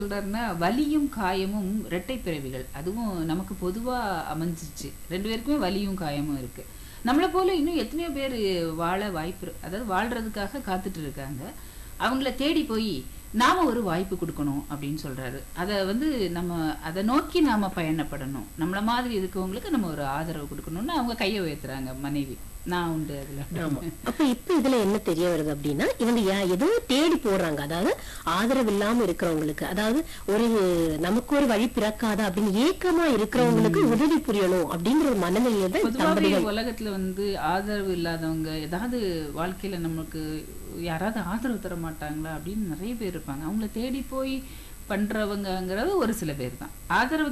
சொல்றாருன்னா, வலியும் காயமும் இரட்டை பிறவிகள். அதுவும் நமக்கு பொதுவா அமைஞ்சிருச்சு. 2 பேருக்குமே வலியும் காயமும் இருக்கு. நம்மள போல இன்னும் எத்தனையோ பேரு வாழ அதாவது வாழ்றதுக்காக காத்துட்டு இருக்காங்க. அவங்கள தேடி போய் நாம ஒரு வாய்ப்பு குடுக்கணும் அப்படின்னு சொல்றாரு. நம்ம அத நோக்கி நாம பயணப்படணும். நம்மள மாதிரி இருக்கவங்களுக்கு நம்ம ஒரு ஆதரவு குடுக்கணும்னு அவங்க கைய உயர்த்துறாங்க மனைவி. நான் உண்டு அதுல. ஆமா. அப்ப இப்ப இதுல என்ன தெரிய வருது அப்படின்னா, இவங்க ஏதோ தேடி போடுறாங்க. அதாவது ஆதரவு இல்லாம இருக்கிறவங்களுக்கு, அதாவது நமக்கு ஒரு வழி பிறக்காதா அப்படின்னு ஏக்கமா இருக்கிறவங்களுக்கு உதவி புரியணும் அப்படிங்கிற ஒரு மனநிலையில தான் பொதுவாவே உலகத்துல ஆதரவு இல்லாதவங்க, ஏதாவது வாழ்க்கையில நமக்கு யாராவது ஆதரவு தர மாட்டாங்களா அப்படின்னு நிறைய பேர் இருப்பாங்க. அவங்கள தேடி போய் பண்றவங்கிறது ஒரு சில பேர் தான்.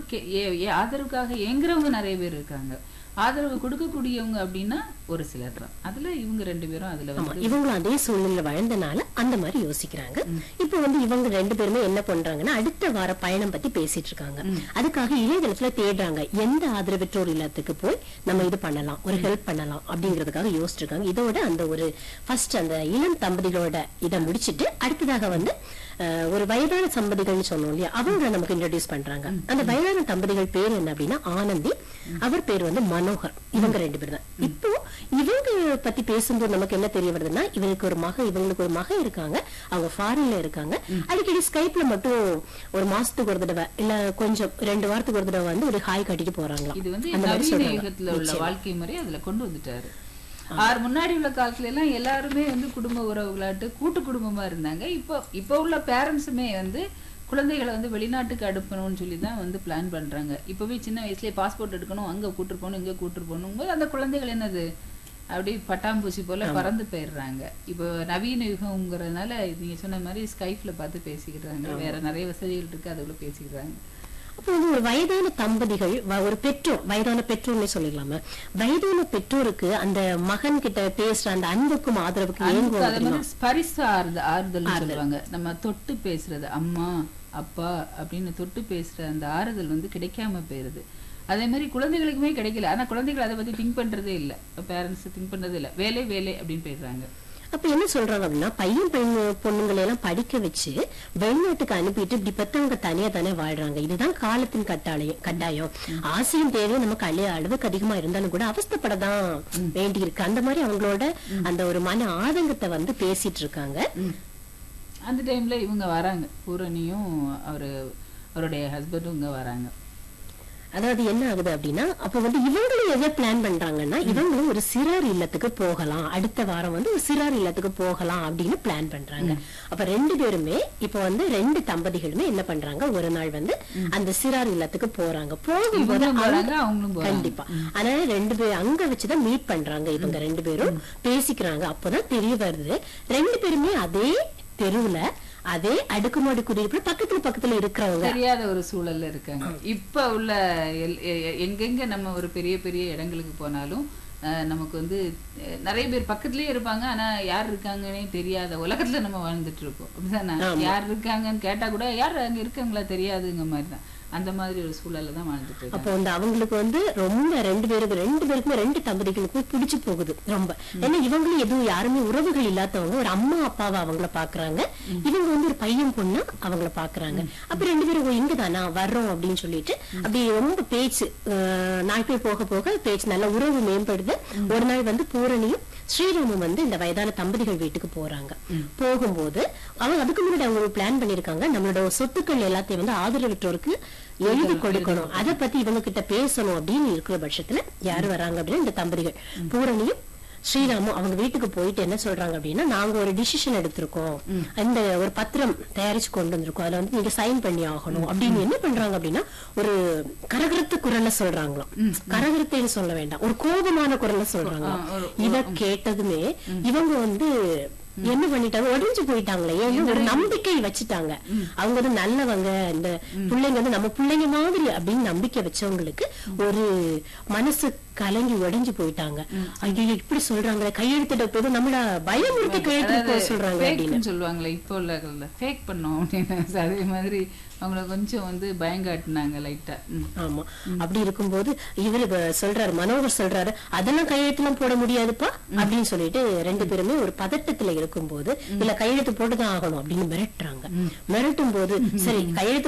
ஆதரவுக்காக ஏங்குறவங்க நிறைய பேர் இருக்காங்க. ஆதரவு கொடுக்கக்கூடியவங்க அப்படின்னா ஒரு சிலர் தான். அதுல இவங்க 2 பேரும் அதுல இவங்களும் அதே சூழ்நிலை வாழ்ந்தனால அந்த மாதிரி யோசிக்கிறாங்க. இப்ப இவங்க 2 பேருமே என்ன பண்றாங்கன்னா, அடுத்த வார பயணம் பத்தி பேசிட்டு இருக்காங்க. அதுக்காக இணையதளத்துல தேடுறாங்க, எந்த ஆதரவற்றோர் இல்லத்துக்கு போய் நம்ம இது பண்ணலாம், ஒரு ஹெல்ப் பண்ணலாம் அப்படிங்கறதுக்காக யோசிச்சு இருக்காங்க. இதோட அந்த ஒரு ஃபர்ஸ்ட் அந்த இளம் தம்பதிகளோட இதை முடிச்சிட்டு அடுத்ததாக ஒரு வயதான தம்பதிகள்னு சொன்னோம் இல்லையா, அவங்க நமக்கு இன்ட்ரோடியூஸ் பண்றாங்க. அந்த வயதான தம்பதிகள் பேர் என்ன அப்படின்னா ஆனந்தி, அவர் பேர் மனோகர். இவங்க 2 பேர் தான். இப்போ இவங்க பத்தி பேசும்போது நமக்கு என்ன தெரிய வருதுன்னா, இவங்களுக்கு ஒரு மக இருக்காங்க. அவங்க ஃபாரின்ல இருக்காங்க. அடிக்கடி ஸ்கைப்ல மட்டும் ஒரு மாசத்துக்கு ஒரு தடவை இல்ல கொஞ்சம் 2 வாரத்துக்கு ஒரு தடவை ஒரு ஹாய் கட்டிட்டு போறாங்களா. இது நவீன யுகத்துல உள்ள வாழ்க்கை முறை அதுல கொண்டு வந்துட்டாரு. முன்னாடி உள்ள காலத்துல எல்லாம் எல்லாருமே குடும்ப உறவுகளாட்டு கூட்டு குடும்பமா இருந்தாங்க. இப்ப உள்ள பேரண்ட்ஸுமே குழந்தைகளை வெளிநாட்டுக்கு அனுப்பணும்னு சொல்லிதான் பிளான் பண்றாங்க. இப்பவே சின்ன வயசுலயே பாஸ்போர்ட் எடுக்கணும், அங்க கூட்டு போகணும், இங்க கூட்டு போகணும் போது அந்த குழந்தைகள் என்னது அப்படி பட்டாம்பூச்சி போல பறந்து போயிடுறாங்க. இப்போ நவீன யுகம்ங்கிறதுனால நீங்க சொன்ன மாதிரி ஸ்கைப்ல பார்த்து பேசிக்கிறாங்க. வேற நிறைய வசதிகள் இருக்கு, அதுக்குள்ள பேசிக்கிறாங்க. அப்போ ஒரு வயதான தம்பதிகள், ஒரு பெற்றோர், வயதான பெற்றோர்னே சொல்லிடலாம, வயதான பெற்றோருக்கு அந்த மகன் கிட்ட பேசுற அந்த அன்புக்கும் ஆதரவுக்கும் பரிசு ஆறுதல் சொல்லுவாங்க. நம்ம தொட்டு பேசுறது, அம்மா அப்பா அப்படின்னு தொட்டு பேசுற அந்த ஆறுதல் கிடைக்காம போயிருது. அதே மாதிரி குழந்தைகளுக்குமே கிடைக்கல. ஆனா குழந்தைகள் அதை பத்தி திங்க் பண்றதே இல்ல. பேரண்ட்ஸ் திங்க் பண்றதே இல்ல. வேலை வேலை அப்படின்னு போயிடுறாங்க. அப்ப என்ன சொல்றாங்க அப்படின்னா, பையன் பொண்ணுங்களை எல்லாம் படிக்க வச்சு வெளிநாட்டுக்கு அனுப்பிட்டு இப்படி பெத்தவங்க தனியா தானே வாழ்றாங்க. இதுதான் காலத்தின் கட்டாயம். ஆசையும் தேவையும் நமக்கு அளவுக்கு அதிகமா இருந்தாலும் கூட அவஸ்தப்படதான் வேண்டி இருக்கு. அந்த மாதிரி அவங்களோட அந்த ஒரு மன ஆதங்கத்தை பேசிட்டு இருக்காங்க. அந்த டைம்ல இவங்க வராங்க, பூரணியும் அவருடைய ஹஸ்பண்டும் இங்க வராங்க. அதாவது என்ன ஆகுது அப்படின்னா, அப்ப இவங்களும் எதை பிளான் பண்றாங்கன்னா, இவங்களும் ஒரு சிறார் இல்லத்துக்கு போகலாம், அடுத்த வாரம் ஒரு சிறார் இல்லத்துக்கு போகலாம் அப்படின்னு பிளான் பண்றாங்க. அப்ப 2 பேருமே இப்ப 2 தம்பதிகளுமே என்ன பண்றாங்க, ஒரு நாள் அந்த சிறார் இல்லத்துக்கு போறாங்க. போகும்போது கண்டிப்பா ஆனா 2 பேரும் அங்க வச்சுதான் மீட் பண்றாங்க. இவங்க 2 பேரும் பேசிக்கிறாங்க. அப்பதான் தெரிய வருது, 2 பேருமே அதே தெருவுல அதே அடுக்குமாடி குடியிருப்புல பக்கத்துல இருக்கிறவங்க தெரியாத ஒரு சூழல்ல இருக்காங்க. இப்ப உள்ள எங்கெங்க நம்ம ஒரு பெரிய பெரிய இடங்களுக்கு போனாலும் நமக்கு நிறைய பேர் பக்கத்துலயே இருப்பாங்க. ஆனா யார் இருக்காங்கன்னே தெரியாத உலகத்துல நம்ம வாழ்ந்துட்டு இருக்கோம். அப்படிதானே? யார் இருக்காங்கன்னு கேட்டா கூட யார் அங்க இருக்காங்களா தெரியாதுங்க மாதிரிதான். அந்த மாதிரி ஒரு சூழல்ல தான் வாழ்ந்துட்டு இருக்கு. அப்போ அவங்களுக்கு ரொம்ப 2 பேருக்குமே 2 தம்பதிகளுக்கும் பிடிச்சு போகுது ரொம்ப. ஏன்னா இவங்களும் எதுவும் யாருமே உறவுகள் இல்லாதவங்க, ஒரு அம்மா அப்பாவை அவங்கள பாக்குறாங்க. இவங்க ஒரு பையன் பொண்ணு அவங்கள பாக்குறாங்க. அப்ப 2 பேரும் இங்கதானா வர்றோம் அப்படின்னு சொல்லிட்டு அப்படி ரொம்ப பேச்சு நாட்கள் போக போக பேச்சு நல்ல உறவு மேம்படுது. ஒரு நாள் பூரணியும் ஸ்ரீராமும் இந்த வயதான தம்பதிகள் வீட்டுக்கு போறாங்க. போகும்போது அவங்க அதுக்கு முன்னாடி அவங்க பிளான் பண்ணிருக்காங்க, நம்மளோட சொத்துக்கள் எல்லாத்தையும் ஆதரவற்றோருக்கு எழுதி கொடுக்கணும், அதை பத்தி இவங்க கிட்ட பேசணும் அப்படின்னு இருக்கிற பட்சத்துல யாரு வராங்க அப்படின்னா இந்த தம்பதிகள் பூரணியும் ஸ்ரீராமும் அவங்க வீட்டுக்கு போயிட்டு என்ன சொல்றாங்க அப்படின்னா, நாங்க ஒரு டிசிஷன் எடுத்திருக்கோம், இந்த ஒரு பத்திரம் தயாரிச்சு கொண்டு வந்திருக்கோம், அதுல நீங்க சைன் பண்ணி ஆகணும் அப்படின்னு என்ன பண்றாங்க அப்படின்னா ஒரு கரகரத்து குரல்ல சொல்றாங்களாம். கரகரத்தைன்னு சொல்ல வேண்டாம், ஒரு கோபமான குரல்ல சொல்றாங்களாம். இத கேட்டதுமே இவங்க என்ன பண்ணிட்டாங்க, உடஞ்சு போயிட்டாங்களே. ஏன்னா ஒரு நம்பிக்கை வச்சுட்டாங்க. அவங்க நல்லவங்க, இந்த பிள்ளைங்க நம்ம பிள்ளைங்க மாதிரி அப்படின்னு நம்பிக்கை வச்சவங்களுக்கு ஒரு மனசு கலங்கி உடைஞ்சு போயிட்டாங்க. ஐயோ இப்படி சொல்றாங்க, கையெழுத்திட்ட போது நம்மள பயமுறுத்தி கையெழுத்து சொல்றாங்க அப்படின்னு சொல்லுவாங்களே இப்போ உள்ள ஃபேக் பண்ணோம் அப்படின்னு. அதே மாதிரி அவங்கள கொஞ்சம் வந்து பயங்காட்டினாங்க லைட்டா. ஆமா. அப்படி இருக்கும்போது இவரு சொல்றாரு, மனோகர் சொல்றாரு, அதெல்லாம் கையெழுத்துலாம் போட முடியாதுப்பா அப்படின்னு சொல்லிட்டு ரெண்டு பேருமே ஒரு பதட்டத்துல இருக்கும்போது இல்ல கையெழுத்து போட்டுதான் ஆகணும் அப்படின்னு மிரட்டுறாங்க. மிரட்டும் போது சரி கையெழுத்து